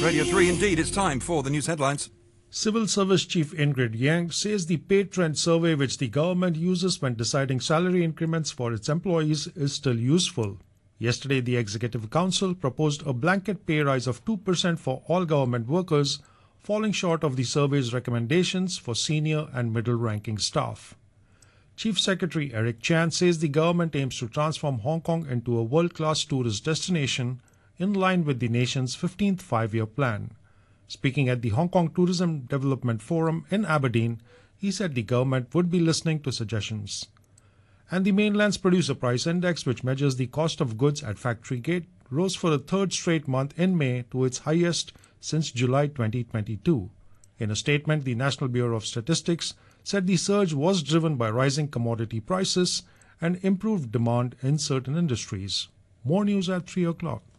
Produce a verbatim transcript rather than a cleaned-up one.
Radio three, indeed, it's time for the news headlines. Civil Service Chief Ingrid Yang says the pay trend survey which the government uses when deciding salary increments for its employees is still useful. Yesterday, the Executive Council proposed a blanket pay rise of two percent for all government workers, falling short of the survey's recommendations for senior and middle-ranking staff. Chief Secretary Eric Chan says the government aims to transform Hong Kong into a world-class tourist destination in line with the nation's fifteenth five-year plan. Speaking at the Hong Kong Tourism Development Forum in Aberdeen, he said the government would be listening to suggestions. And the mainland's producer price index, which measures the cost of goods at factory gate, rose for a third straight month in May to its highest since July twenty twenty-two. In a statement, the National Bureau of Statistics said the surge was driven by rising commodity prices and improved demand in certain industries. More news at three o'clock.